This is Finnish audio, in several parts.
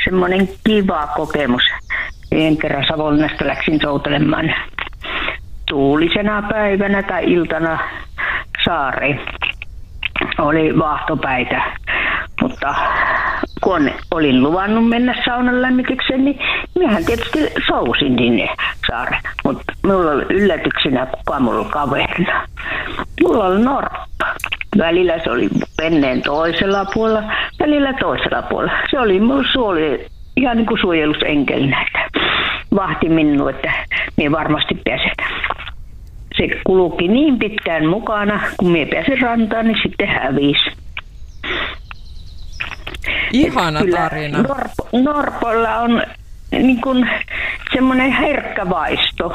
semmoinen kiva kokemus. En kerran Savonlinnasta läksin soutelemaan tuulisena päivänä tai iltana saareen. Oli vaahtopäitä, mutta kun olin luvannut mennä saunan lämmitykseen, niin minähän tietysti sousin sinne saareen. Mutta minulla oli yllätyksenä, kuka minulla oli kaverina. Mulla oli norppa. Välillä se oli veneen toisella puolella, välillä toisella puolella. Se oli minulla ihan niin kuin suojelusenkeli näitä. Vahti minua, että minä varmasti pääsen. Se kulki niin pitkään mukana, kun minä pääsin rantaan, niin sitten hävisi. Ihana tarina. Norpolla on niin kuin semmoinen herkkä vaisto.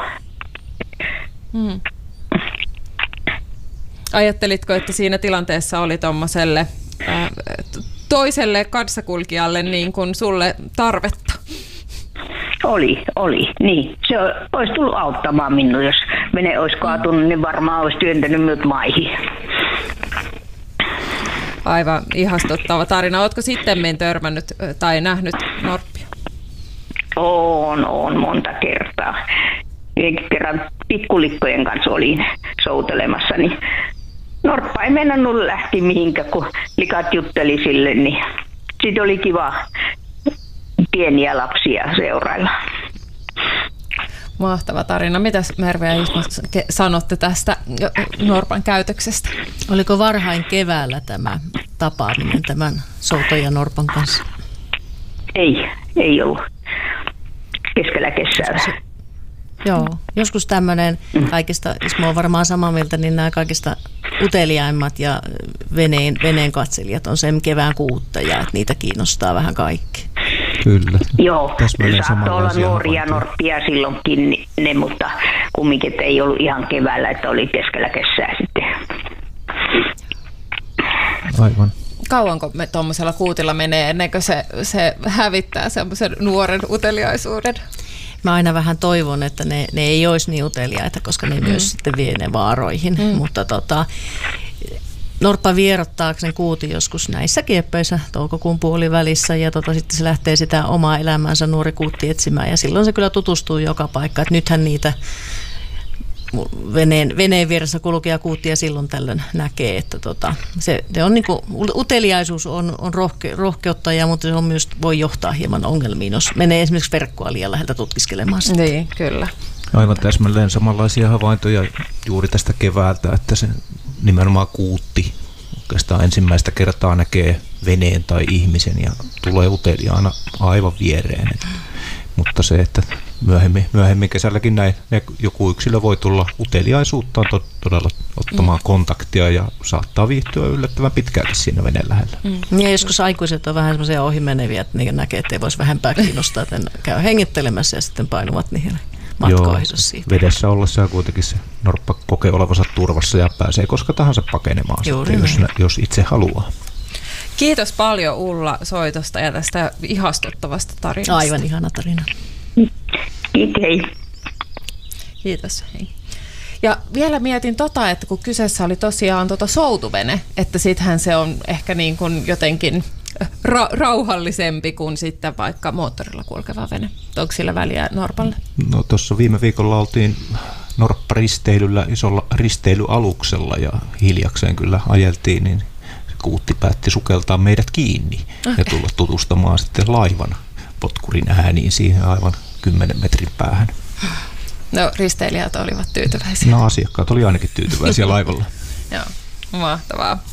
Ajattelitko, että siinä tilanteessa oli tommoselle toiselle kanssakulkijalle niin kuin sulle tarvetta? Oli, niin. Se olisi tullut auttamaan minua, jos vene olisi kaatunut, niin varmaan olisi työntänyt minut maihin. Aivan ihastuttava tarina. Oletko sitten törmännyt tai nähnyt norppia? On monta kertaa. Kerran pikkulikkojen kanssa olin soutelemassa, niin norppa ei mennä lähti mihinkään, kun likat jutteli sille, niin sitten oli kiva pieniä lapsia seurailla. Mahtava tarina. Mitäs Merve ja Ismo sanotte tästä norpan käytöksestä? Oliko varhain keväällä tämä tapaaminen tämän souton ja norpan kanssa? Ei ollut. Keskellä kesää. Joo, joskus tämmöinen kaikista, Ismo on varmaan samaa mieltä, niin nämä kaikista uteliaimmat ja veneen katselijat on sen kevään kuuttajia, että niitä kiinnostaa vähän kaikki. Kyllä. Joo, saattoi olla nuoria norppia silloinkin ne, mutta kumminkin ei ollut ihan keväällä, että oli keskellä kesää sitten. Aivan. Kauanko me tuommoisella kuutilla menee ennen kuin se hävittää semmoisen nuoren uteliaisuuden? Mä aina vähän toivon, että ne ei olisi niin uteliaita, koska ne myös sitten vie ne vaaroihin, mutta norppa vierottaa sen kuutin joskus näissä kieppeissä toukokuun puolivälissä ja sitten se lähtee sitä omaa elämäänsä nuori kuutti etsimään ja silloin se kyllä tutustuu joka paikkaan. Että nythän niitä veneen vieressä kulkea kuuttia silloin tällöin näkee, että se on niinku, uteliaisuus on rohkeutta, mutta se on myös voi johtaa hieman ongelmiin, jos menee esimerkiksi verkkoa liian läheltä tutkiskelemaan sitä. Niin, kyllä. Aivan täsmälleen samanlaisia havaintoja juuri tästä keväältä, että se nimenomaan kuutti oikeastaan ensimmäistä kertaa näkee veneen tai ihmisen ja tulee uteliaana aivan viereen. Mutta se, että myöhemmin kesälläkin näin, joku yksilö voi tulla uteliaisuuttaan todella ottamaan kontaktia ja saattaa viihtyä yllättävän pitkälti siinä veneen lähellä. Ja joskus aikuiset on vähän semmoisia ohimeneviä, että ne näkee, että ei voisi vähempää kiinnostaa, että käy hengittelemässä ja sitten painuvat niihin matkoihinsa siitä. Vedessä ollessa kuitenkin se norppa kokee olevansa turvassa ja pääsee koska tahansa pakenemaan sitten, jos itse haluaa. Kiitos paljon Ulla soitosta ja tästä ihastuttavasta tarinasta. Aivan ihana tarina. Hei. Kiitos. Hei. Ja vielä mietin että kun kyseessä oli tosiaan soutuvene, että sittenhän se on ehkä niin kuin jotenkin rauhallisempi kuin sitten vaikka moottorilla kulkeva vene. Onko sillä väliä norpalle? No tuossa viime viikolla oltiin norpparisteilyllä isolla risteilyaluksella ja hiljakseen kyllä ajeltiin, niin kuutti päätti sukeltaa meidät kiinni ja tulla tutustumaan sitten laivan potkurin ääniin siihen aivan 10 metrin päähän. No risteilijät olivat tyytyväisiä. No asiakkaat oli ainakin tyytyväisiä laivalla. Joo, mahtavaa.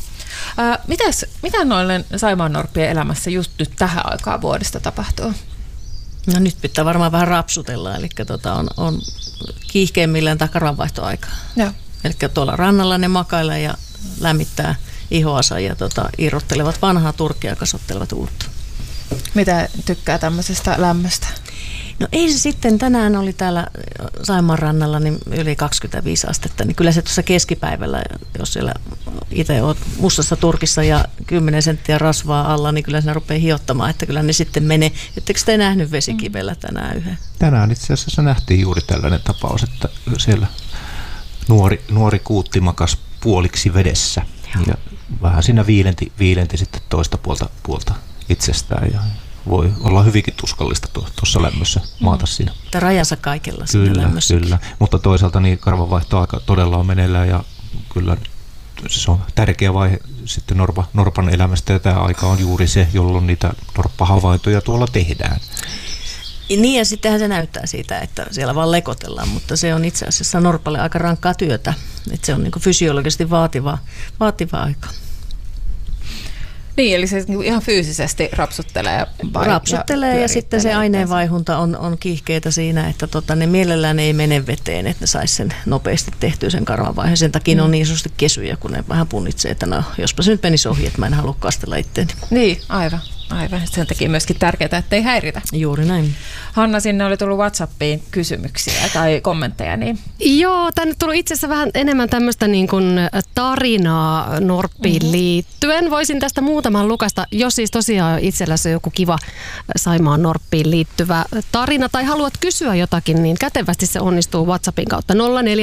Mitä noille saimaannorppien elämässä just nyt tähän aikaan vuodesta tapahtuu? No nyt pitää varmaan vähän rapsutella, eli on kiihkeimmillään takaranvaihtoaikaa. Eli tuolla rannalla ne makailee ja lämmittää ihoansa ja irrottelevat vanhaa turkkia ja kasvattelevat uutta. Mitä tykkää tämmöisestä lämmöstä? No ei se sitten, tänään oli täällä Saimaan rannalla niin yli 25 astetta, niin kyllä se tuossa keskipäivällä, jos siellä itse olet mustassa turkissa ja 10 senttiä rasvaa alla, niin kyllä se rupeaa hiottamaan, että kyllä ne sitten menee. Ettekö te nähnyt vesikivellä tänään yhden? Tänään itse asiassa nähtiin juuri tällainen tapaus, että siellä nuori kuutti makas puoliksi vedessä. Ja vähän siinä viilenti sitten toista puolta itsestään ja voi olla hyvinkin tuskallista tuossa lämmössä maata siinä. Tämä rajansa kaikella siinä lämmössä. Kyllä, mutta toisaalta niin karvanvaihtoaika todella on meneillään ja kyllä se on tärkeä vaihe sitten norpan elämästä ja tämä aika on juuri se, jolloin niitä norppahavaintoja tuolla tehdään. Niin ja sittenhän se näyttää siitä, että siellä vaan lekotellaan, mutta se on itse asiassa norpalle aika rankkaa työtä. Että se on niin kuin fysiologisesti vaativa aika. Niin, eli se ihan fyysisesti rapsuttelee. Rapsuttelee ja sitten se aineenvaihunta on kiihkeitä siinä, että ne mielellään ei mene veteen, että ne saisi sen nopeasti tehtyä sen karvanvaiheen. Sen takia ne on niin isosti kesyjä, kun ne vähän punnitsee, että no, jospa se nyt menisi ohi, että mä en halua kastella itteeni. Niin, aivan. Sen takia myöskin tärkeää, ettei häiritä. Juuri näin. Hanna, sinne oli tullut WhatsAppiin kysymyksiä tai kommentteja. Niin. Joo, tänne tuli itse asiassa vähän enemmän tämmöistä niin kuin tarinaa norppiin liittyen. Voisin tästä muutaman lukasta, jos siis tosiaan itselläsi on joku kiva Saimaan norppiin liittyvä tarina tai haluat kysyä jotakin, niin kätevästi se onnistuu WhatsAppin kautta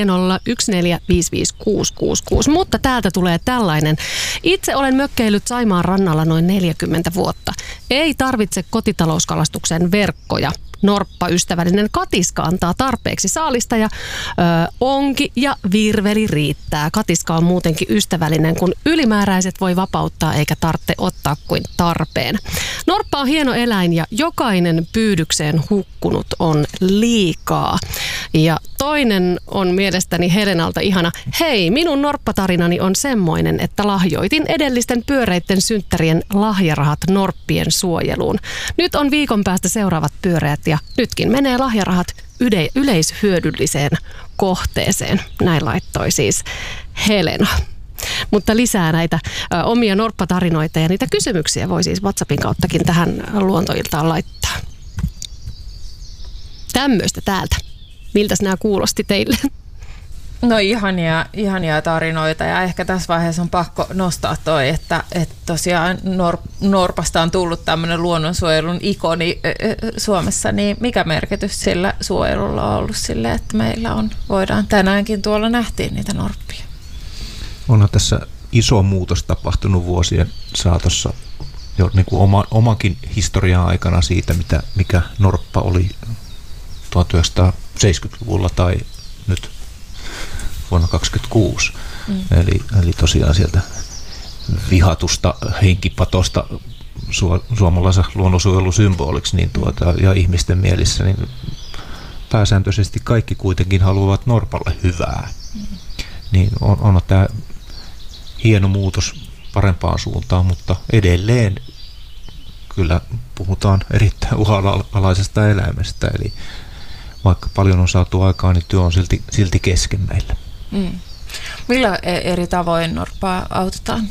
0401455666. Mutta täältä tulee tällainen. Itse olen mökkeillyt Saimaan rannalla noin 40 vuotta. Ei tarvitse kotitalouskalastuksen verkkoja. Norppaystävällinen katiska antaa tarpeeksi saalista ja onki ja virveli riittää. Katiska on muutenkin ystävällinen, kun ylimääräiset voi vapauttaa eikä tarvitse ottaa kuin tarpeen. Norppa on hieno eläin ja jokainen pyydykseen hukkunut on liikaa. Ja toinen on mielestäni Helenalta ihana. Hei, minun norppatarinani on semmoinen, että lahjoitin edellisten pyöreitten synttärien lahjarahat norppien suojeluun. Nyt on viikon päästä seuraavat pyöreät ja nytkin menee lahjarahat yleishyödylliseen kohteeseen. Näin laittoi siis Helena. Mutta lisää näitä omia norppatarinoita ja niitä kysymyksiä voi siis WhatsAppin kauttakin tähän luontoiltaan laittaa. Tämmöistä täältä. Miltäs nämä kuulosti teille? No ihania tarinoita ja ehkä tässä vaiheessa on pakko nostaa toi, että tosiaan norpasta on tullut tämmöinen luonnonsuojelun ikoni Suomessa, niin mikä merkitys sillä suojelulla on ollut sille, että meillä voidaan tänäänkin tuolla nähtiin niitä norppia? Onhan tässä iso muutos tapahtunut vuosien saatossa jo niin kuin omakin historian aikana siitä, mikä norppa oli 1970-luvulla tai nyt vuonna 2026. Eli tosiaan sieltä vihatusta henkipatosta suomalaisen luonnonsuojelusymboliksi niin ja ihmisten mielissä, niin pääsääntöisesti kaikki kuitenkin haluavat norpalle hyvää. Niin on tämä hieno muutos parempaan suuntaan, mutta edelleen kyllä puhutaan erittäin uhanalaisesta eläimestä, eli vaikka paljon on saatu aikaan, niin työ on silti kesken meillä. Millä eri tavoin norppaa autetaan?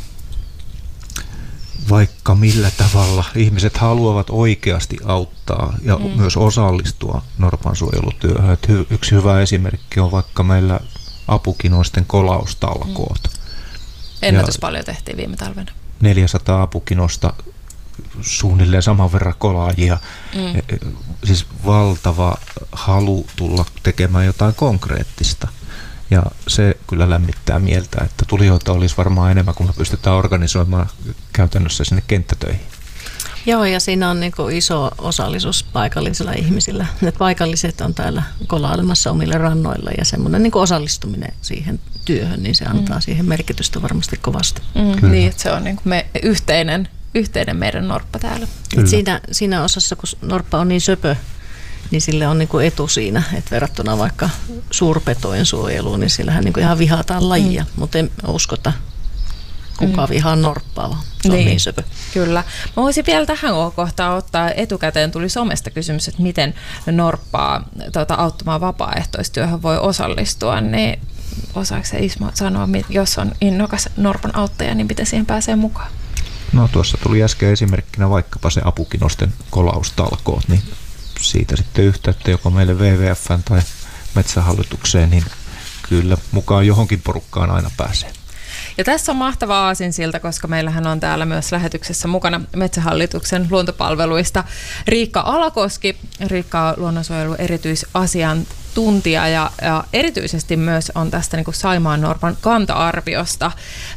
Vaikka millä tavalla ihmiset haluavat oikeasti auttaa ja myös osallistua norpan suojelutyöhön. Yksi hyvä esimerkki on vaikka meillä apukinoisten kolaustalkoot. Ennätys paljon tehtiin viime talvena. 400 apukinosta, suunnilleen saman verran kolaajia. Siis valtava halu tulla tekemään jotain konkreettista. Ja se kyllä lämmittää mieltä, että tulijoita olisi varmaan enemmän, kun me pystytään organisoimaan käytännössä sinne kenttätöihin. Joo, ja siinä on niinku iso osallisuus paikallisilla ihmisillä. Ne paikalliset on täällä kolailemassa omille rannoilla ja semmoinen niinku osallistuminen siihen työhön, niin se antaa siihen merkitystä varmasti kovasti. Niin, että se on niinku yhteinen meidän norppa täällä. Siinä osassa, kun norppa on niin söpö, niin sille on niinku etu siinä, että verrattuna vaikka suurpetojen suojeluun, niin sillähän niinku ihan vihataan lajia, mutta en uskota kukaan vihaa norppaa, vaan se on niin söpö. Kyllä. Mä voisin vielä tähän kohtaan ottaa etukäteen, tuli somesta kysymys, että miten norppaa auttamaan vapaaehtoistyöhön voi osallistua, niin osaako se Ismo sanoa, jos on innokas norpan auttaja, niin miten siihen pääsee mukaan? No tuossa tuli äsken esimerkkinä vaikkapa se apukinosten kolaustalkoot, niin siitä sitten yhteyttä joko meille WWF:ään tai Metsähallitukseen, niin kyllä mukaan johonkin porukkaan aina pääsee. Ja tässä on mahtava aasinsilta, koska meillähän on täällä myös lähetyksessä mukana Metsähallituksen luontopalveluista Riikka Alakoski. Riikka on luonnonsuojelun erityisasiantuntija ja erityisesti myös on tästä niin kuin Saimaan norpan kanta-arviosta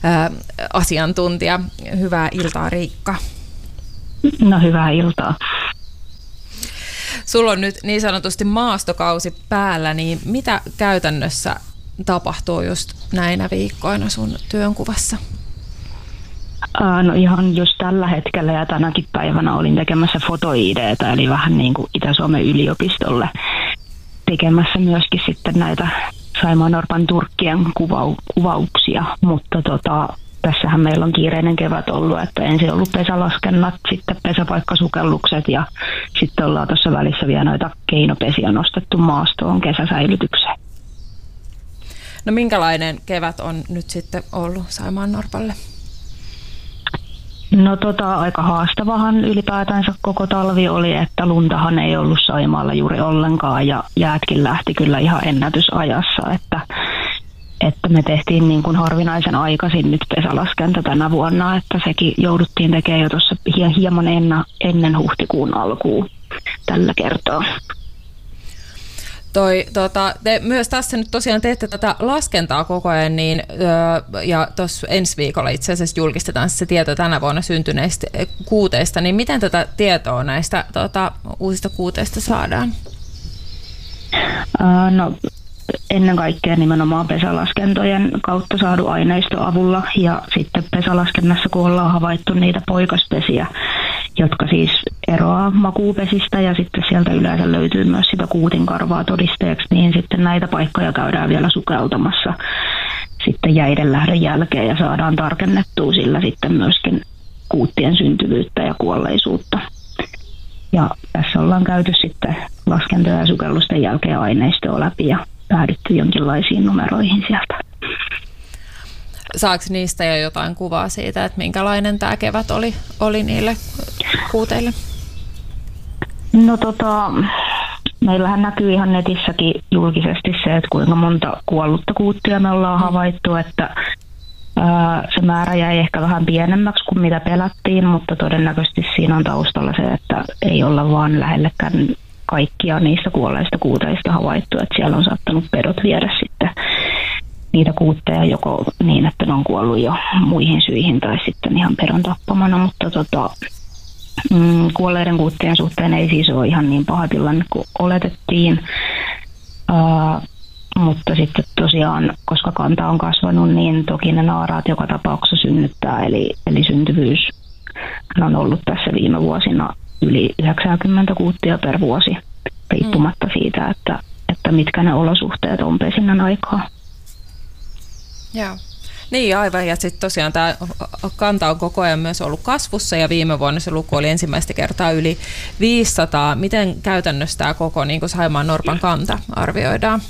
asiantuntija. Hyvää iltaa, Riikka. No, hyvää iltaa. sulla on nyt niin sanotusti maastokausi päällä, niin mitä käytännössä tapahtuu just näinä viikkoina sun työnkuvassa? No ihan just tällä hetkellä ja tänäkin päivänä olin tekemässä foto-ID:tä, eli vähän niin kuin Itä-Suomen yliopistolle tekemässä myöskin sitten näitä saimaannorpan turkkien kuvauksia, mutta tässähän meillä on kiireinen kevät ollut, että ensin ollut pesälaskennat, sitten pesäpaikkasukellukset ja sitten ollaan tuossa välissä vielä noita keinopesiä nostettu maastoon kesäsäilytykseen. No minkälainen kevät on nyt sitten ollut saimaannorpalle? No aika haastavahan ylipäätänsä koko talvi oli, että luntahan ei ollut Saimaalla juuri ollenkaan ja jäätkin lähti kyllä ihan ennätysajassa, että me tehtiin niin kuin harvinaisen aikaisin nyt pesälaskenta tänä vuonna, että sekin jouduttiin tekemään jo tuossa hieman ennen huhtikuun alkuun tällä kertaa. Te myös tässä nyt tosiaan teette tätä laskentaa koko ajan, niin, ja tuossa ensi viikolla itse asiassa julkistetaan se tieto tänä vuonna syntyneistä kuuteista, niin miten tätä tietoa näistä uusista kuuteista saadaan? No ennen kaikkea nimenomaan pesälaskentojen kautta saadun aineiston avulla ja sitten pesälaskennassa, kun ollaan havaittu niitä poikaspesiä, jotka siis eroaa makuupesistä ja sitten sieltä yleensä löytyy myös sitä kuutinkarvaa todisteeksi, niin sitten näitä paikkoja käydään vielä sukeltamassa sitten jäiden lähdön jälkeen ja saadaan tarkennettua sillä sitten myöskin kuuttien syntyvyyttä ja kuolleisuutta. Ja tässä ollaan käyty sitten laskentoja ja sukellusten jälkeen aineistoa läpi ja päädytty jonkinlaisiin numeroihin sieltä. Saako niistä jo jotain kuvaa siitä, että minkälainen tämä kevät oli niille kuuteille? No meillähän näkyy ihan netissäkin julkisesti se, että kuinka monta kuollutta kuuttia me ollaan havaittu, että se määrä jäi ehkä vähän pienemmäksi kuin mitä pelättiin, mutta todennäköisesti siinä on taustalla se, että ei olla vaan lähellekään kaikkia niistä kuolleista kuuteista havaittu, että siellä on saattanut pedot viedä sitten niitä kuutteja joko niin, että ne on kuollut jo muihin syihin tai sitten ihan pedon tappamana, mutta kuolleiden kuuttien suhteen ei siis ole ihan niin paha tilanne kuin oletettiin, mutta sitten tosiaan, koska kanta on kasvanut, niin toki ne naaraat joka tapauksessa synnyttää, eli syntyvyys on ollut tässä viime vuosina yli 90 kuuttia per vuosi, riippumatta siitä, että mitkä ne olosuhteet on pesinnän aikaa. Joo. Niin aivan, ja sitten tosiaan tämä kanta on koko ajan myös ollut kasvussa ja viime vuonna se luku oli ensimmäistä kertaa yli 500. Miten käytännössä tämä koko niin kuin saimaannorpan kanta arvioidaan?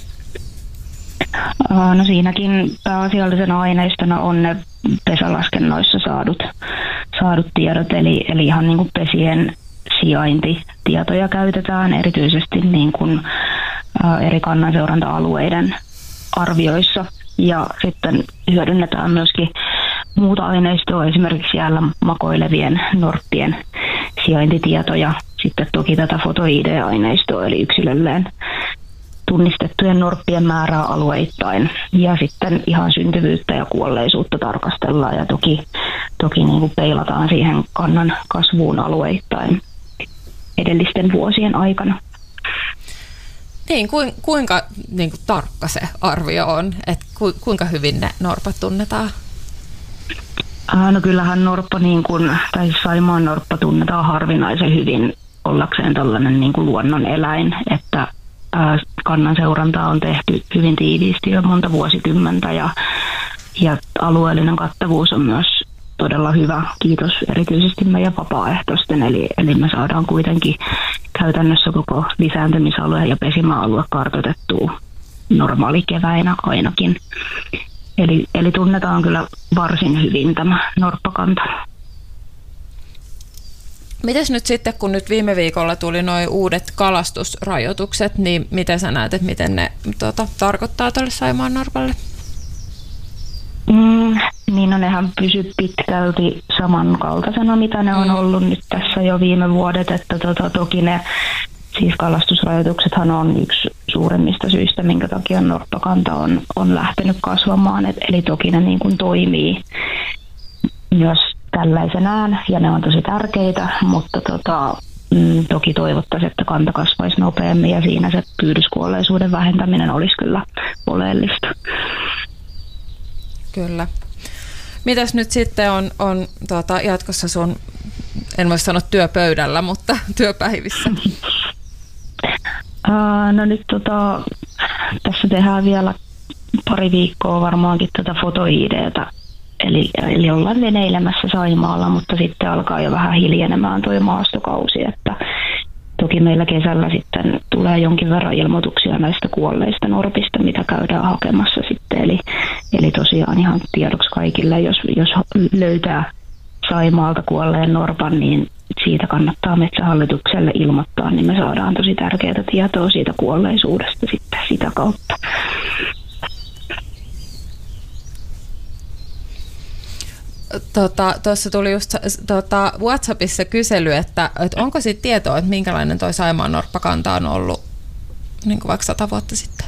No siinäkin pääasiallisena aineistona on ne pesälaskennoissa saadut tiedot, eli ihan niin kuin pesien sijaintitietoja käytetään erityisesti niin kuin eri kannanseuranta-alueiden arvioissa. Ja sitten hyödynnetään myöskin muuta aineistoa, esimerkiksi jäällä makoilevien norppien sijaintitietoja. Sitten toki tätä foto-ID-aineistoa, eli yksilölleen tunnistettujen norppien määrää alueittain. Ja sitten ihan syntyvyyttä ja kuolleisuutta tarkastellaan ja toki niin kuin peilataan siihen kannan kasvuun alueittain edellisten vuosien aikana. Niin, kuinka niin kuin tarkka se arvio on, että kuinka hyvin ne norpat tunnetaan? No kyllähän norppa, tai Saimaan norppa tunnetaan harvinaisen hyvin ollakseen tällainen niin kuin luonnon eläin, että kannan seurantaa on tehty hyvin tiiviisti jo monta vuosikymmentä ja alueellinen kattavuus on myös todella hyvä. Kiitos erityisesti meidän vapaaehtoisten, eli me saadaan kuitenkin käytännössä koko lisääntymisalue ja pesimäalue kartoitettua normaalikeväinä ainakin. Eli tunnetaan kyllä varsin hyvin tämä norppakanta. Mites nyt sitten, kun nyt viime viikolla tuli nuo uudet kalastusrajoitukset, niin miten sä näet, että miten ne tarkoittaa tuolle Saimaannorpalle? Niin nehän pysy pitkälti samankaltaisena, mitä ne on ollut nyt tässä jo viime vuodet, että toki ne siis kalastusrajoituksethan on yksi suuremmista syistä, minkä takia norppakanta on lähtenyt kasvamaan, eli toki ne niin kuin toimii myös tällaisenään ja ne on tosi tärkeitä, mutta toki toivottaisiin, että kanta kasvaisi nopeammin ja siinä se pyydyskuolleisuuden vähentäminen olisi kyllä oleellista. Kyllä. Mitäs nyt sitten on jatkossa sun, en voi sanoa työpöydällä, mutta työpäivissä? No nyt tässä tehdään vielä pari viikkoa varmaankin foto-ID:tä. Eli ollaan veneilemässä Saimaalla, mutta sitten alkaa jo vähän hiljenemään tuo maastokausi, että toki meillä kesällä sitten tulee jonkin verran ilmoituksia näistä kuolleista norpista, mitä käydään hakemassa sitten. Eli tosiaan ihan tiedoksi kaikille, jos löytää Saimaalta kuolleen norpan, niin siitä kannattaa Metsähallitukselle ilmoittaa, niin me saadaan tosi tärkeää tietoa siitä kuolleisuudesta sitten sitä kautta. Tuossa tuli just WhatsAppissa kysely, että onko siitä tietoa, että minkälainen toi Saimaan norppakanta on ollut niin kuin vaikka 100 vuotta sitten?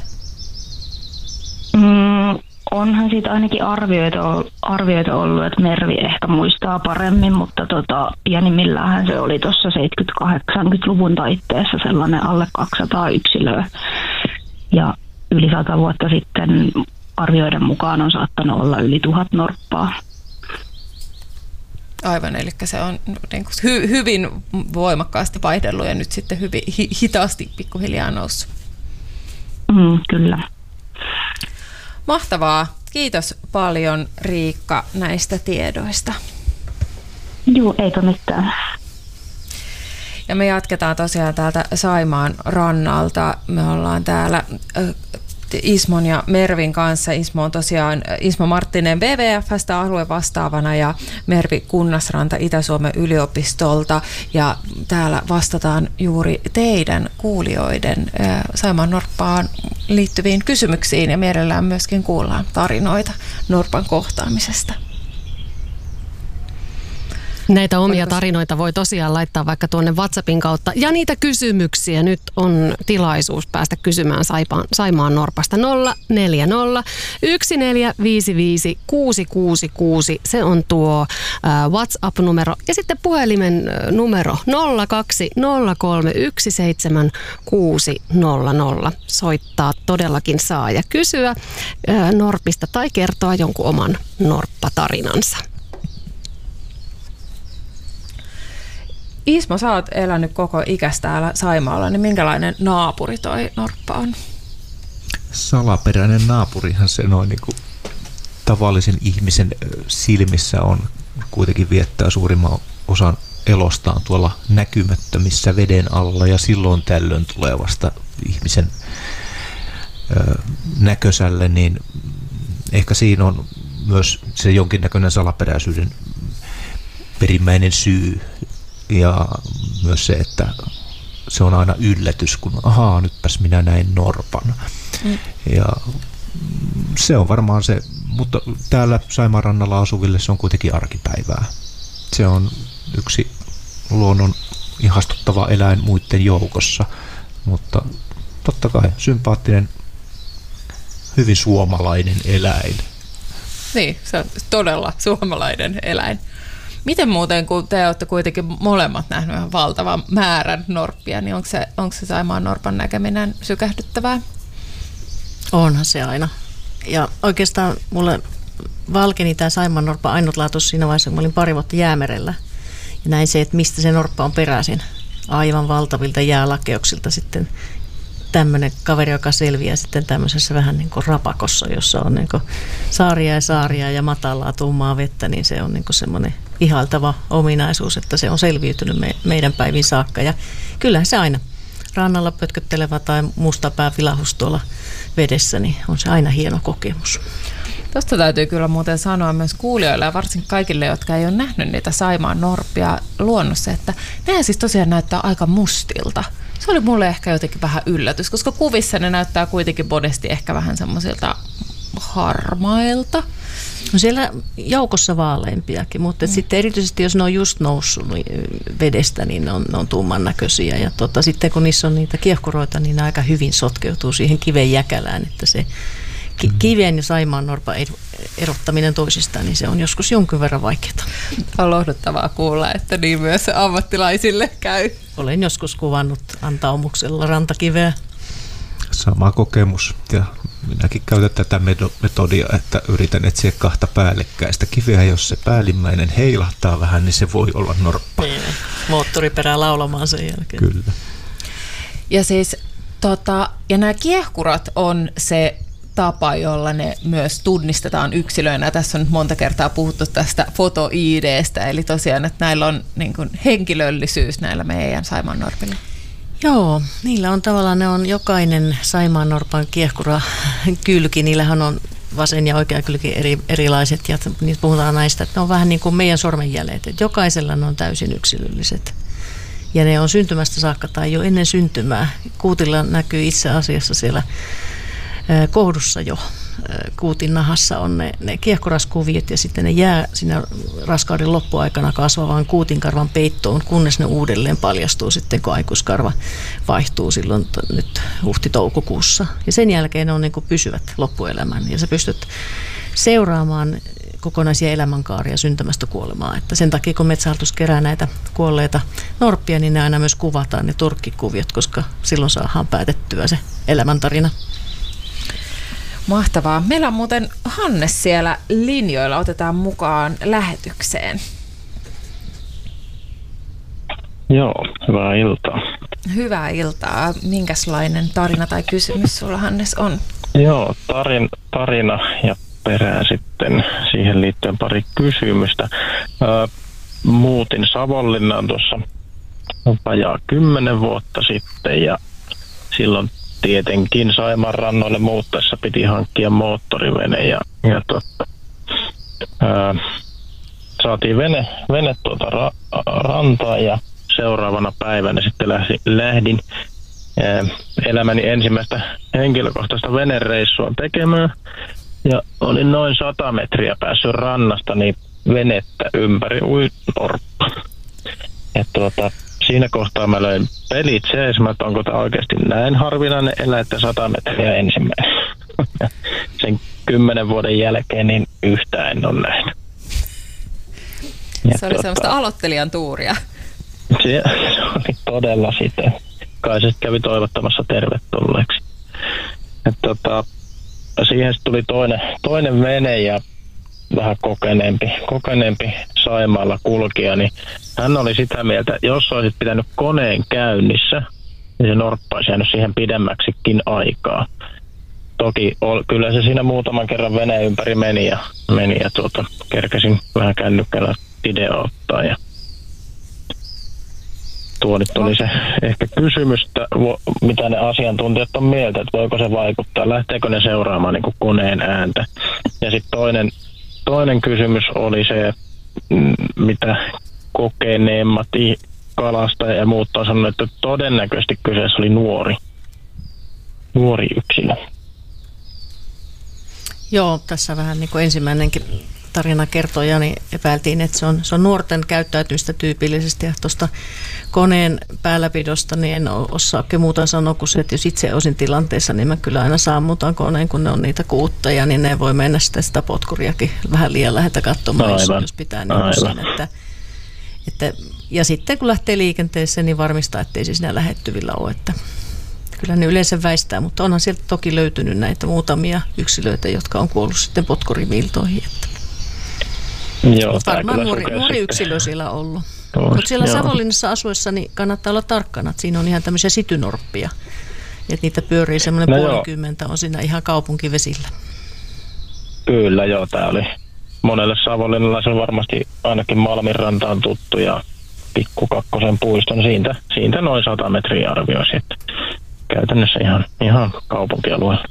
Onhan siitä ainakin arvioita ollut, että Mervi ehkä muistaa paremmin, mutta pienimmilläänhän se oli tuossa 70-80-luvun taitteessa sellainen alle 200 yksilöä. Ja yli 100 vuotta sitten arvioiden mukaan on saattanut olla yli 1000 norppaa. Aivan, eli se on niin kuin hyvin voimakkaasti vaihdellut ja nyt sitten hyvin hitaasti pikkuhiljaa noussut. Kyllä. Mahtavaa. Kiitos paljon, Riikka, näistä tiedoista. Joo, eipä mitään. Ja me jatketaan tosiaan täältä Saimaan rannalta. Me ollaan täällä Ismon ja Mervin kanssa. Ismo on tosiaan Ismo Marttinen WWF:stä aluevastaavana ja Mervi Kunnasranta Itä-Suomen yliopistolta. Ja täällä vastataan juuri teidän kuulijoiden Saimaan norppaan liittyviin kysymyksiin ja mielellään myöskin kuullaan tarinoita norpan kohtaamisesta. Näitä omia tarinoita voi tosiaan laittaa vaikka tuonne WhatsAppin kautta. Ja niitä kysymyksiä nyt on tilaisuus päästä kysymään Saimaan norpasta 040 1455 666. Se on tuo WhatsApp-numero. Ja sitten puhelimen numero 0203176600. Soittaa todellakin saa ja kysyä norpista tai kertoa jonkun oman norppatarinansa. Ismo, sä oot elänyt koko ikäs täällä Saimaalla, niin minkälainen naapuri toi norppa on? Salaperäinen naapurihan se noin niin kuin tavallisen ihmisen silmissä on, kuitenkin viettää suurimman osan elostaan tuolla näkymättömissä veden alla ja silloin tällöin tulee vasta ihmisen näkösälle, niin ehkä siinä on myös se jonkinnäköinen salaperäisyyden perimmäinen syy. Ja myös se, että se on aina yllätys, kun nytpäs minä näin norpan. Ja se on varmaan se, mutta täällä Saimaan rannalla asuville se on kuitenkin arkipäivää. Se on yksi luonnon ihastuttava eläin muiden joukossa, mutta totta kai sympaattinen, hyvin suomalainen eläin. Niin, se on todella suomalainen eläin. Miten muuten, kun te olette kuitenkin molemmat nähneet valtavan määrän norppia, niin onko se Saimaan norpan näkeminen sykähdyttävää? Onhan se aina. Ja oikeastaan mulle valkeni tämä Saimaan norppa ainutlaatuus siinä vaiheessa, kun mä olin 2 vuotta Jäämerellä. Ja näin se, että mistä se norppa on peräisin. Aivan valtavilta jäälakeuksilta sitten tämmöinen kaveri, joka selviää sitten tämmöisessä vähän niin kuin rapakossa, jossa on niin kuin saaria ja matalaa tummaa vettä, niin se on niin kuin semmoinen ihailtava ominaisuus, että se on selviytynyt meidän päivin saakka. Ja kyllähän se aina rannalla pötköttelevä tai mustapää vilahus tuolla vedessä, niin on se aina hieno kokemus. Tuosta täytyy kyllä muuten sanoa myös kuulijoille ja varsinkin kaikille, jotka ei ole nähnyt niitä Saimaan norppia luonnossa, että nehän siis tosiaan näyttää aika mustilta. Se oli mulle ehkä jotenkin vähän yllätys, koska kuvissa ne näyttää kuitenkin monesti ehkä vähän semmoisilta harmailta. No siellä joukossa vaaleimpiakin, mutta sitten erityisesti jos ne on just noussut vedestä, niin ne on tumman näköisiä. Ja sitten kun niissä on niitä kiehkuroita, niin ne aika hyvin sotkeutuu siihen kiven jäkälään, että se kivien ja saimaannorpan erottaminen toisistaan, niin se on joskus jonkin verran vaikeaa. On lohduttavaa kuulla, että niin myös ammattilaisille käy. Olen joskus kuvannut antaumuksella rantakiveä. Sama kokemus, ja minäkin käytän tätä metodia, että yritän etsiä kahta päällekkäistä kiveä. Jos se päällimmäinen heilahtaa vähän, niin se voi olla norppa. Niin, moottoriperää laulamaan sen jälkeen. Kyllä. Ja siis ja nämä kiehkurat on se tapa, jolla ne myös tunnistetaan yksilöinä. Tässä on nyt monta kertaa puhuttu tästä foto-ID:stä, eli tosiaan, että näillä on niin kuin henkilöllisyys näillä meidän saimaannorpilla. Joo, niillä on tavallaan, ne on jokainen saimaannorpan kiehkura kylki, niillähän on vasen ja oikea kylki erilaiset, ja niitä puhutaan näistä, että ne on vähän niin kuin meidän sormenjäljet, että jokaisella ne on täysin yksilölliset. Ja ne on syntymästä saakka tai jo ennen syntymää. Kuutilla näkyy itse asiassa siellä kohdussa jo. Kuutin nahassa on ne kiehkuraskuviot ja sitten ne jää siinä raskauden loppuaikana kasvavaan kuutinkarvan peittoon, kunnes ne uudelleen paljastuu sitten, kun aikuiskarva vaihtuu silloin nyt huhti-toukokuussa. Ja sen jälkeen ne on niin kuin pysyvät loppuelämän ja sä pystyt seuraamaan kokonaisia elämänkaaria syntymästä kuolemaan. Että sen takia, kun Metsähallitus kerää näitä kuolleita norppia, niin ne aina myös kuvataan ne turkkikuviot, koska silloin saadaan päätettyä se elämäntarina. Mahtavaa. Meillä on muuten Hannes siellä linjoilla. Otetaan mukaan lähetykseen. Joo, hyvää iltaa. Hyvää iltaa. Minkälainen tarina tai kysymys sulla, Hannes, on? Joo, tarina ja perään sitten siihen liittyen pari kysymystä. Muutin Savonlinnaan tuossa vajaa 10 vuotta sitten ja silloin tietenkin Saimaan rannoille muuttaessa piti hankkia moottorivene ja saatiin vene rantaan ja seuraavana päivänä sitten lähdin elämäni ensimmäistä henkilökohtaista venereissua tekemään ja olin noin 100 metriä päässyt rannasta niin venettä ympäri ui norppa. Ja siinä kohtaa mä löin pelit sees, että onko tämä oikeasti näin harvinainen elä, että 100 metriä ensimmäinen. Sen 10 vuoden jälkeen niin yhtään en ole nähnyt. Se oli semmoista aloittelijan tuuria. Se oli todella sitä. Kai se kävi toivottamassa tervetulleeksi. Siihen tuli toinen vene ja vähän kokeneempi Saimaalla kulkija, niin hän oli sitä mieltä, että jos olisit pitänyt koneen käynnissä, niin se norppa olisi jäänyt siihen pidemmäksikin aikaa. Toki kyllä se siinä muutaman kerran veneen ympäri meni ja kerkesin vähän kännykkällä video ottaa ja tuo nyt oli se ehkä kysymys, että mitä ne asiantuntijat on mieltä, että voiko se vaikuttaa, lähteekö ne seuraamaan niin kuin koneen ääntä. Ja sitten toinen kysymys oli se, mitä kokeneemmat kalastajat ja muut on sanonut, että todennäköisesti kyseessä oli nuori yksilö. Joo, tässä vähän niin kuin ensimmäinenkin tarina kertoja, niin epäiltiin, että se on nuorten käyttäytymistä tyypillisesti. Ja tuosta koneen päälläpidosta niin en osaa oikein muuta sanoa kuin se, että jos itse olisin tilanteessa, niin mä kyllä aina sammutan koneen, kun ne on niitä kuutteja, niin ne voi mennä sitä potkuriakin vähän liian läheltä katsomaan, jos pitää niin siinä. Ja sitten kun lähtee liikenteeseen, niin varmistaa, ettei siis siinä lähettyvillä ole. Että kyllä ne yleensä väistää, mutta onhan sieltä toki löytynyt näitä muutamia yksilöitä, jotka on kuollut sitten potkurimiiltoihin. Joo, varmaan nuori yksilö siellä on ollut. Mutta siellä Savonlinnassa asuessa niin kannattaa olla tarkkana, että siinä on ihan tämmöisiä sitynorppia. Että niitä pyörii semmoinen 50 on siinä ihan kaupunkivesillä. Kyllä joo, tämä oli monelle savonlinnalaiselle varmasti ainakin Malminranta on tuttu ja Pikkukakkosen puiston siitä noin 100 metriä arvioisi, että käytännössä ihan kaupunkialueella.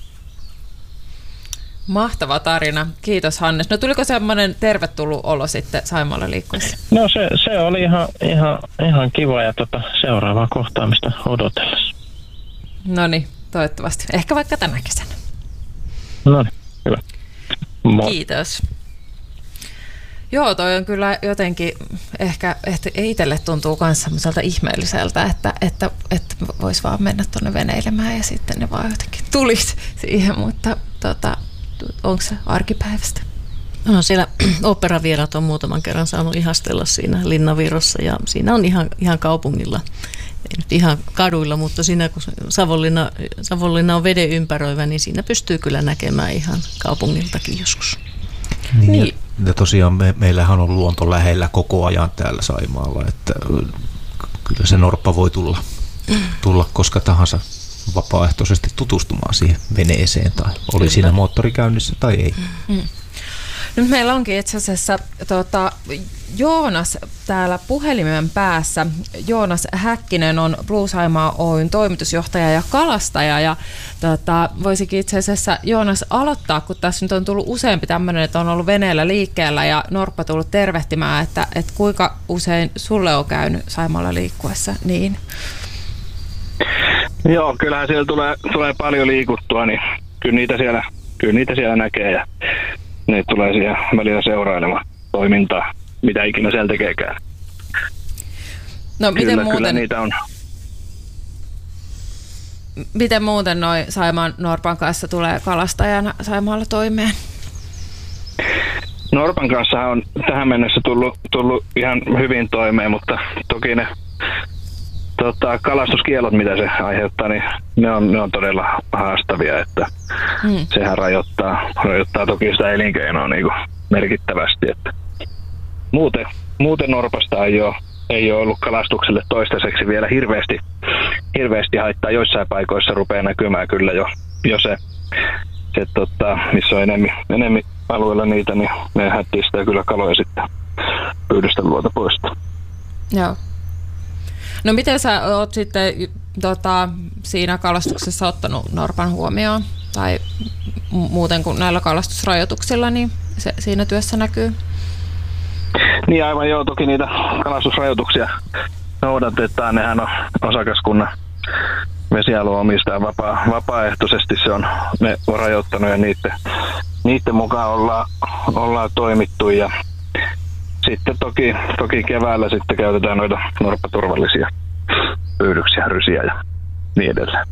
Mahtava tarina. Kiitos, Hannes. No tuliko semmoinen tervetullut olo sitten Saimaalla liikkuessa? No se oli ihan kiva ja seuraavaa kohtaamista odotellessa. No niin, toivottavasti. Ehkä vaikka tänä kesänä. No niin, hyvä. Moi. Kiitos. Joo, toi on kyllä jotenkin ehkä itselle tuntuu myös semmoiselta ihmeelliseltä, että voisi vaan mennä tuonne veneilemään ja sitten ne vaan jotenkin tulisi siihen, mutta onko se arkipäivästä? No, siellä oopperavieraat on muutaman kerran saanut ihastella siinä Linnavirrossa ja siinä on ihan kaupungilla, ei nyt ihan kaduilla, mutta siinä kun Savonlinna on veden ympäröivä, niin siinä pystyy kyllä näkemään ihan kaupungiltakin joskus. Niin. Ja tosiaan meillähän on luonto lähellä koko ajan täällä Saimaalla, että kyllä se norppa voi tulla koska tahansa vapaaehtoisesti tutustumaan siihen veneeseen tai oli siinä moottorikäynnissä tai ei. Nyt meillä onkin itse asiassa Joonas täällä puhelimen päässä. Joonas Häkkinen on Blue Saimaa Oyn toimitusjohtaja ja kalastaja. Ja voisikin itse asiassa Joonas aloittaa, kun tässä nyt on tullut useampi tämmöinen, että on ollut veneellä liikkeellä ja norppa tullut tervehtimään, että kuinka usein sulle on käynyt Saimaalla liikkuessa niin? Joo, kyllähän siellä tulee paljon liikuttua, niin kyllä niitä siellä näkee ja ne tulee siihen välillä seurailemaan toimintaa, mitä ikinä siellä tekeekään. No, kyllä niitä on. Miten muuten noi Saimaan norpan kanssa tulee kalastajana Saimaalla toimeen? Norpan kanssa on tähän mennessä tullut ihan hyvin toimeen, mutta toki ne kalastuskielot, mitä se aiheuttaa, niin ne on todella haastavia, että sehän rajoittaa toki sitä elinkeinoa niin kuin merkittävästi. Että muuten norpasta ei ole ollut kalastukselle toistaiseksi vielä hirveästi haittaa. Joissain paikoissa rupeaa näkymään kyllä jo se missä on enemmän alueella niitä, niin ne hättistää kyllä kaloja sitten pyydystä luota poistaa. Joo. No miten sä oot sitten siinä kalastuksessa ottanut norpan huomioon tai muuten kuin näillä kalastusrajoituksilla, niin se siinä työssä näkyy? Niin aivan joo, toki niitä kalastusrajoituksia noudatetaan. Nehän on osakaskunnan vesialueen omistaja vapaaehtoisesti ne on rajoittanut ja niiden mukaan ollaan toimittu ja sitten toki keväällä sitten käytetään noita norppaturvallisia pyydyksiä, rysiä ja niin edelleen.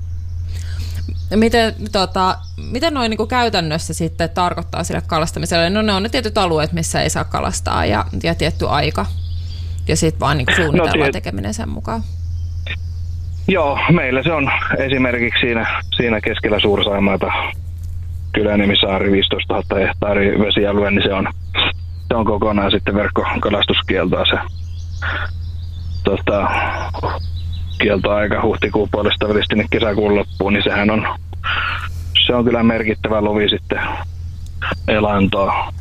Miten noin niin käytännössä sitten tarkoittaa sille kalastamiselle? No ne on ne tietyt alueet, missä ei saa kalastaa ja tietty aika ja sitten vaan niin suunnitellaan tekeminen sen mukaan. Joo, meillä se on esimerkiksi siinä keskellä Suur-Saimaata Kylänimisaari 15 000 hehtaaria vesialue, niin se on kokonaan sitten verkkokalastuskieltoa se kieltoaika huhtikuun puolesta välistä sinne kesäkuun loppuun, niin se on kyllä merkittävä lovi sitten elantoa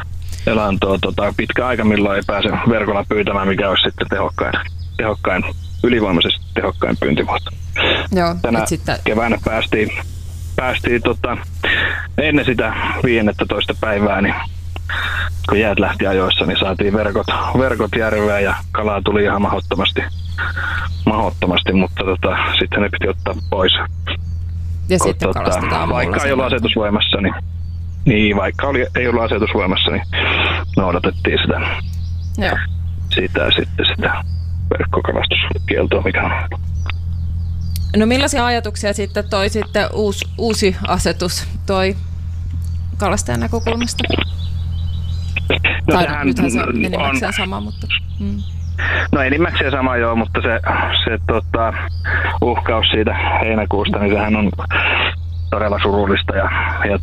pitkä aika, milloin ei pääse verkolla pyytämään, mikä olisi sitten ylivoimaisesti tehokkain pyyntimuoto. Joo, tänä keväänä päästiin ennen sitä 15. päivää, niin kun jäät lähti ajoissa, niin saatiin verkot järveen ja kalaa tuli ihan mahdottomasti, mutta sitten ne piti ottaa pois. Ja sitten kalastetaan vaikka ei ollut asetus voimassa, niin vaikka ei ollut asetus voimassa, niin noudatettiin sitä verkkokalastuskieltoa, mikä on. No millaisia ajatuksia sitten toi sitten uusi asetus toi kalastajan näkökulmasta? No tai nythän se on enimmäkseen sama, mutta... No enimmäkseen sama joo, mutta se uhkaus siitä heinäkuusta, niin sehän on todella surullista ja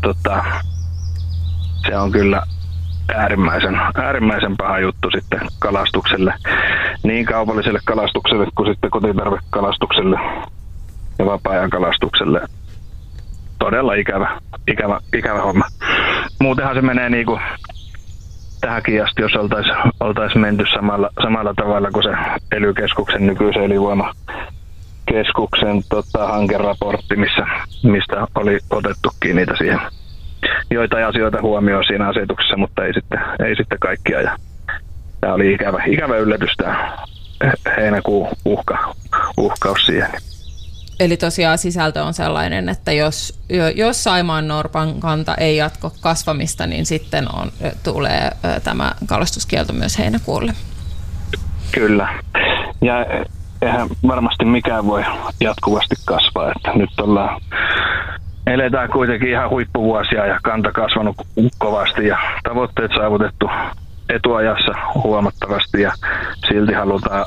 se on kyllä äärimmäisen paha juttu sitten kalastukselle, niin kaupalliselle kalastukselle kuin sitten kotitarvekalastukselle ja vapaa-ajan kalastukselle. Todella ikävä homma. Muutenhan se menee niin kuin tähänkin asti, jos oltaisiin menty samalla tavalla kuin se ELY-keskuksen nykyisen elinvoimakeskuksen hankeraportti, mistä oli otettukin niitä siihen joitain asioita huomioon siinä asetuksessa, mutta ei sitten kaikkia. Ja tämä oli ikävä yllätys tämä heinäkuun uhkaus siihen. Eli tosiaan sisältö on sellainen, että jos Saimaan norpan kanta ei jatko kasvamista, niin sitten tulee tämä kalastuskielto myös heinäkuulle. Kyllä. Ja eihän varmasti mikään voi jatkuvasti kasvaa. Että nyt ollaan eletään kuitenkin ihan huippuvuosia ja kanta kasvanut kovasti ja tavoitteet saavutettu etuajassa huomattavasti ja silti halutaan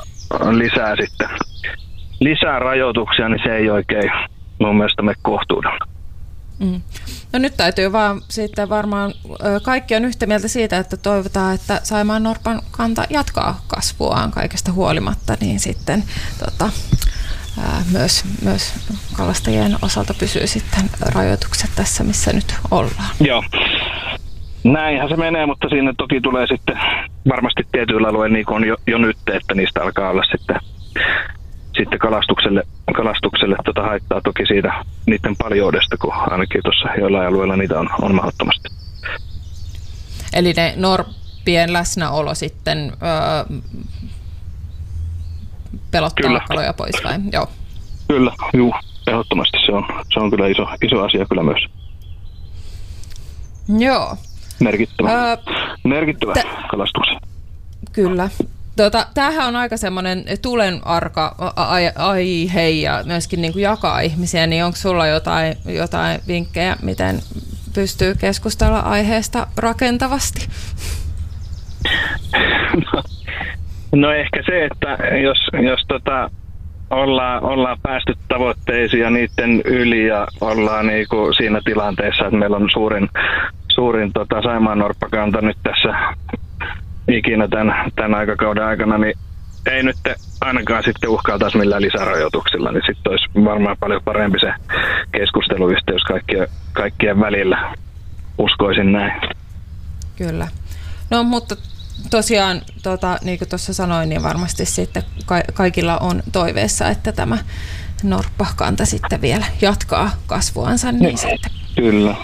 lisää rajoituksia, niin se ei oikein mun mielestä mene kohtuudella. No nyt täytyy vaan sitten varmaan, kaikki on yhtä mieltä siitä, että toivotaan, että saimaannorpan kanta jatkaa kasvuaan kaikesta huolimatta, niin sitten myös kalastajien osalta pysyy sitten rajoitukset tässä, missä nyt ollaan. Joo. Näinhän se menee, mutta siinä toki tulee sitten varmasti tietyillä alueilla, niin kuin on jo nyt, että niistä alkaa olla sitten kalastukselle haittaa toki siitä niiden paljoudesta, kun ainakin tuossa joillain alueilla niitä on mahdottomasti. Eli ne norppien läsnäolo sitten pelottaa kaloja pois vai? Joo. Kyllä, juu, ehdottomasti se on kyllä iso asia kyllä myös. Joo. Merkittävä kalastuksen. Kyllä. Tämähän on aika semmoinen tulenarka aihe ja myöskin niin kuin jakaa ihmisiä, niin onko sulla jotain vinkkejä, miten pystyy keskustella aiheesta rakentavasti? No ehkä se, että jos ollaan päästy tavoitteisiin ja niiden yli ja ollaan niinku siinä tilanteessa, että meillä on suurin saimaannorppakanta nyt tässä ikinä tämän aikakauden aikana, niin ei nyt ainakaan sitten uhkailtaisi millään lisärajoituksilla, niin sitten olisi varmaan paljon parempi se keskusteluyhteys kaikkien välillä, uskoisin näin. Kyllä. No mutta tosiaan, niin kuin tuossa sanoin, niin varmasti sitten kaikilla on toiveessa, että tämä norppakanta sitten vielä jatkaa kasvuansa. Niin sitten. Kyllä.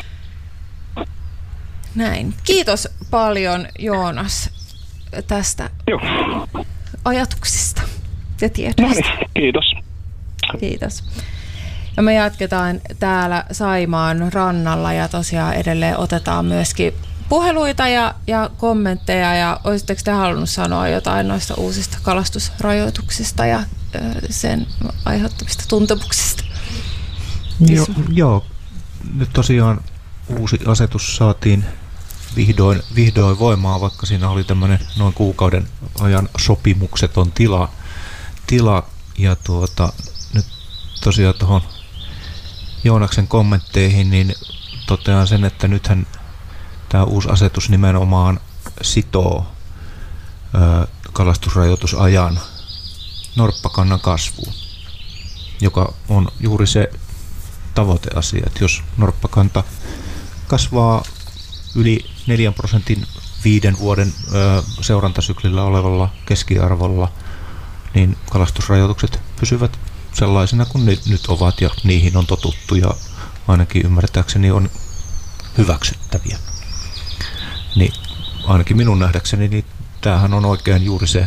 Näin. Kiitos paljon, Joonas, tästä ajatuksista ja tiedoista. Kiitos. Kiitos. Ja me jatketaan täällä Saimaan rannalla ja tosiaan edelleen otetaan myöskin puheluita ja kommentteja. Ja olisitteko te halunnut sanoa jotain noista uusista kalastusrajoituksista ja sen aiheuttamista tuntemuksista? Joo. Nyt tosiaan uusi asetus saatiin vihdoin voimaan, vaikka siinä oli tämmöinen noin kuukauden ajan sopimukseton tila ja nyt tosiaan tuohon Joonaksen kommentteihin niin totean sen, että nythän tämä uusi asetus nimenomaan sitoo kalastusrajoitusajan norppakannan kasvuun, joka on juuri se tavoiteasia, että jos norppakanta kasvaa yli 4% 5 vuoden seurantasyklillä olevalla keskiarvolla, niin kalastusrajoitukset pysyvät sellaisina kuin nyt ovat ja niihin on totuttu ja ainakin ymmärtääkseni on hyväksyttäviä. Niin ainakin minun nähdäkseni niin tämähän on oikein juuri se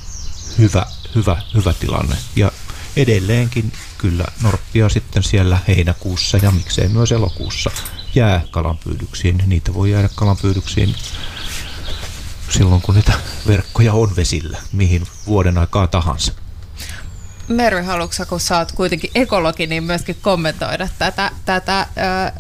hyvä tilanne. Ja edelleenkin kyllä norppia sitten siellä heinäkuussa ja miksei myös elokuussa jää kalanpyydyksiin. Niitä voi jäädä kalanpyydyksiin silloin, kun niitä verkkoja on vesillä, mihin vuoden aikaa tahansa. Mervi, haluatko, kun sä oot kuitenkin ekologi, niin myöskin kommentoida tätä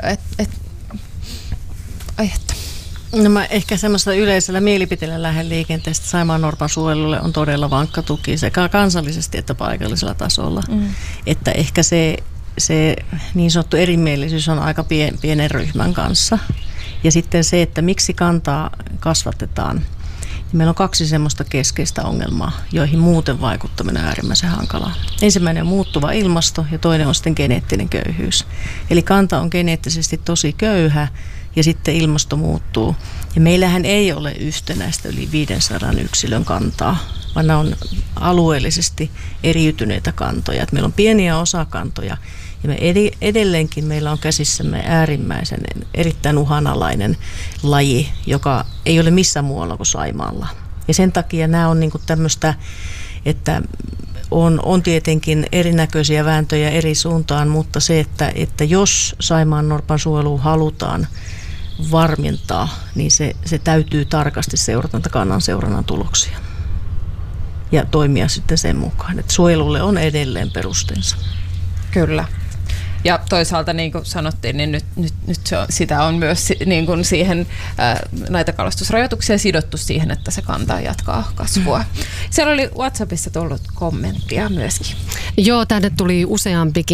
aihetta? No mä ehkä semmoista yleisellä mielipiteellä lähden liikenteestä. Saimaannorpan suojelulle on todella vankka tuki sekä kansallisesti että paikallisella tasolla. Että ehkä se niin sanottu erimielisyys on aika pienen ryhmän kanssa. Ja sitten se, että miksi kantaa kasvatetaan. Meillä on 2 semmoista keskeistä ongelmaa, joihin muuten vaikuttaminen on äärimmäisen hankalaa. Ensimmäinen on muuttuva ilmasto ja toinen on sitten geneettinen köyhyys. Eli kanta on geneettisesti tosi köyhä ja sitten ilmasto muuttuu. Ja meillähän ei ole yhtenäistä yli 500 yksilön kantaa, vaan nämä on alueellisesti eriytyneitä kantoja. Että meillä on pieniä osakantoja ja edelleenkin meillä on käsissämme äärimmäisen erittäin uhanalainen laji, joka ei ole missään muualla kuin Saimaalla. Ja sen takia nämä on niinku tämmöistä, että on tietenkin erinäköisiä vääntöjä eri suuntaan, mutta se, että jos Saimaannorpan suojelua halutaan varmentaa, niin se täytyy tarkasti seurata kannan seurannan tuloksia ja toimia sitten sen mukaan, että suojelulle on edelleen perusteensa. Kyllä. Ja toisaalta niin kuin sanottiin, niin nyt sitä on myös niin kuin siihen näitä kalastusrajoituksia sidottu siihen, että se kanta jatkaa kasvua. Siellä oli WhatsAppissa tullut kommenttia myöskin. Joo, tänne tuli useampikin.